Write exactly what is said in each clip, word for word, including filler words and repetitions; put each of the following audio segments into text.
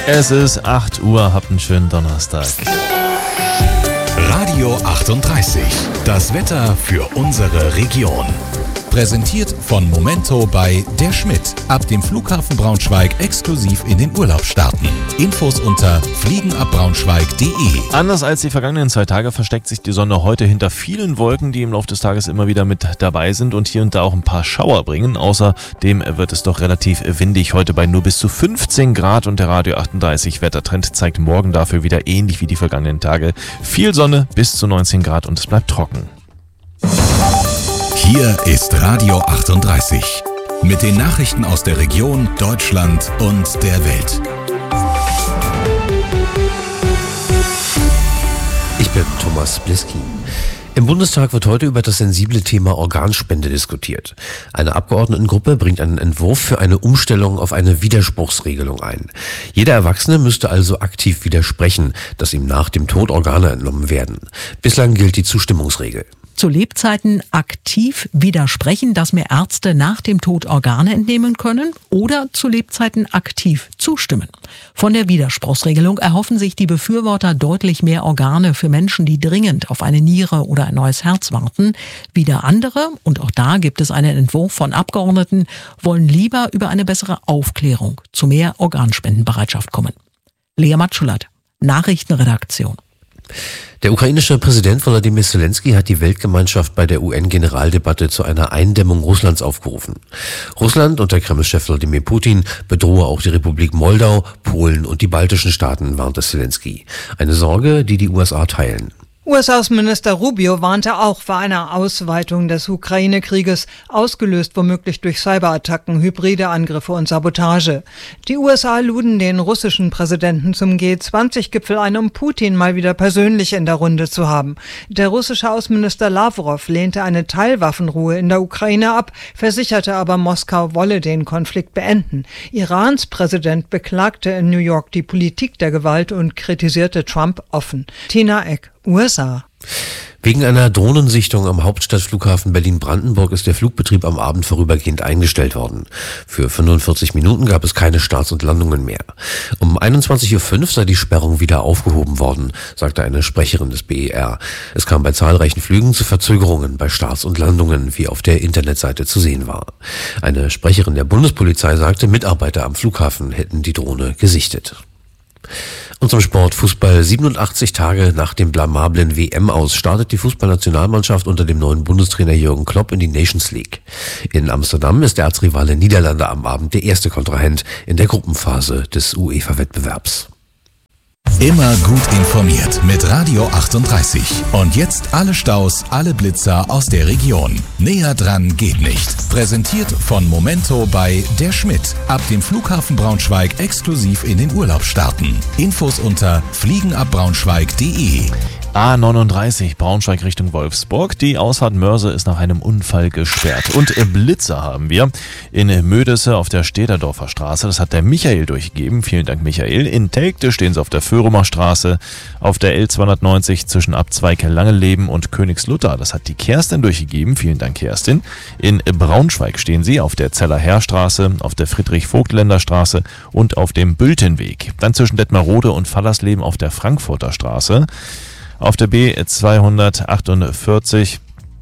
Es ist acht Uhr, habt einen schönen Donnerstag. Radio achtunddreißig, das Wetter für unsere Region. Präsentiert von Momento bei Der Schmidt. Ab dem Flughafen Braunschweig exklusiv in den Urlaub starten. Infos unter fliegenabbraunschweig punkt de. Anders als die vergangenen zwei Tage versteckt sich die Sonne heute hinter vielen Wolken, die im Laufe des Tages immer wieder mit dabei sind und hier und da auch ein paar Schauer bringen. Außerdem wird es doch relativ windig heute bei nur bis zu fünfzehn Grad und der Radio achtunddreißig Wettertrend zeigt morgen dafür wieder ähnlich wie die vergangenen Tage. Viel Sonne bis zu neunzehn Grad und es bleibt trocken. Hier ist Radio achtunddreißig mit den Nachrichten aus der Region, Deutschland und der Welt. Ich bin Thomas Bliski. Im Bundestag wird heute über das sensible Thema Organspende diskutiert. Eine Abgeordnetengruppe bringt einen Entwurf für eine Umstellung auf eine Widerspruchsregelung ein. Jeder Erwachsene müsste also aktiv widersprechen, dass ihm nach dem Tod Organe entnommen werden. Bislang gilt die Zustimmungsregel. Zu Lebzeiten aktiv widersprechen, dass mir Ärzte nach dem Tod Organe entnehmen können, oder zu Lebzeiten aktiv zustimmen. Von der Widerspruchsregelung erhoffen sich die Befürworter deutlich mehr Organe für Menschen, die dringend auf eine Niere oder ein neues Herz warten. Wieder andere, und auch da gibt es einen Entwurf von Abgeordneten, wollen lieber über eine bessere Aufklärung zu mehr Organspendenbereitschaft kommen. Lea Matschulat, Nachrichtenredaktion. Der ukrainische Präsident Volodymyr Zelensky hat die Weltgemeinschaft bei der U N-Generaldebatte zu einer Eindämmung Russlands aufgerufen. Russland und der Kreml-Chef Wladimir Putin bedrohe auch die Republik Moldau, Polen und die baltischen Staaten, warnte Zelensky. Eine Sorge, die die U S A teilen. U S-Außenminister Rubio warnte auch vor einer Ausweitung des Ukraine-Krieges, ausgelöst womöglich durch Cyberattacken, hybride Angriffe und Sabotage. Die U S A luden den russischen Präsidenten zum G zwanzig Gipfel ein, um Putin mal wieder persönlich in der Runde zu haben. Der russische Außenminister Lavrov lehnte eine Teilwaffenruhe in der Ukraine ab, versicherte aber, Moskau wolle den Konflikt beenden. Irans Präsident beklagte in New York die Politik der Gewalt und kritisierte Trump offen. Tina Eck, U S A. Wegen einer Drohnensichtung am Hauptstadtflughafen Berlin-Brandenburg ist der Flugbetrieb am Abend vorübergehend eingestellt worden. Für fünfundvierzig Minuten gab es keine Starts und Landungen mehr. Um einundzwanzig Uhr fünf sei die Sperrung wieder aufgehoben worden, sagte eine Sprecherin des B E R. Es kam bei zahlreichen Flügen zu Verzögerungen bei Starts und Landungen, wie auf der Internetseite zu sehen war. Eine Sprecherin der Bundespolizei sagte, Mitarbeiter am Flughafen hätten die Drohne gesichtet. Und zum Sport: Fußball. siebenundachtzig Tage nach dem blamablen W M-Aus startet die Fußballnationalmannschaft unter dem neuen Bundestrainer Jürgen Klopp in die Nations League. In Amsterdam ist der Erzrivale Niederlande am Abend der erste Kontrahent in der Gruppenphase des UEFA-Wettbewerbs. Immer gut informiert mit Radio achtunddreißig. Und jetzt alle Staus, alle Blitzer aus der Region. Näher dran geht nicht. Präsentiert von Momento bei Der Schmidt. Ab dem Flughafen Braunschweig exklusiv in den Urlaub starten. Infos unter fliegenabbraunschweig punkt de. A neununddreißig Braunschweig Richtung Wolfsburg. Die Ausfahrt Mörse ist nach einem Unfall gesperrt. Und Blitzer haben wir in Mödesse auf der Städterdorfer Straße. Das hat der Michael durchgegeben. Vielen Dank, Michael. In Telgte stehen sie auf der Föhrumer Straße, auf der L zweihundertneunzig zwischen Abzweig Langeleben und Königslutter. Das hat die Kerstin durchgegeben. Vielen Dank, Kerstin. In Braunschweig stehen sie auf der Zeller-Herr-Straße, auf der Friedrich-Vogtländer-Straße und auf dem Bültenweg. Dann zwischen Detmarode und Fallersleben auf der Frankfurter Straße. Auf der B zweihundertachtundvierzig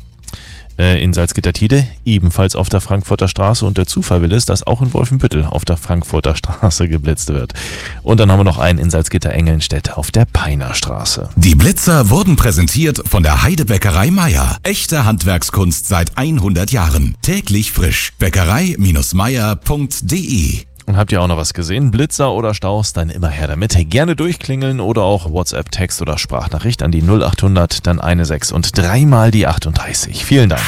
äh, in Salzgitter-Tide, ebenfalls auf der Frankfurter Straße. Und der Zufall will es, dass auch in Wolfenbüttel auf der Frankfurter Straße geblitzt wird. Und dann haben wir noch einen in Salzgitter-Engelnstedt auf der Peiner Straße. Die Blitzer wurden präsentiert von der Heidebäckerei Meier. Echte Handwerkskunst seit hundert Jahren. Täglich frisch. Bäckerei Meier punkt de. Und habt ihr auch noch was gesehen? Blitzer oder Staus? Dann immer her damit. Gerne durchklingeln oder auch WhatsApp-Text oder Sprachnachricht an die null achthundert, dann eine sechs und dreimal die achtunddreißig. Vielen Dank.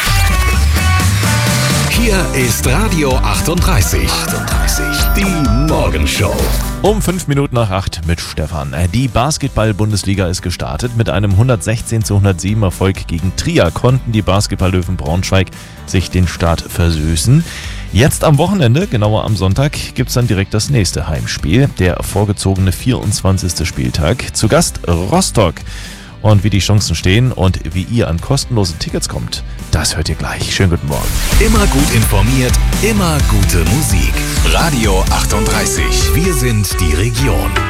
Hier ist Radio achtunddreißig. achtunddreißig. Die Morgenshow. Um fünf Minuten nach acht mit Stefan. Die Basketball-Bundesliga ist gestartet. Mit einem hundertsechzehn zu hundertsieben Erfolg gegen Trier konnten die Basketball-Löwen Braunschweig sich den Start versüßen. Jetzt am Wochenende, genauer am Sonntag, gibt es dann direkt das nächste Heimspiel, der vorgezogene vierundzwanzigste Spieltag. Zu Gast Rostock. Und wie die Chancen stehen und wie ihr an kostenlose Tickets kommt, das hört ihr gleich. Schönen guten Morgen. Immer gut informiert, immer gute Musik. Radio achtunddreißig. Wir sind die Region.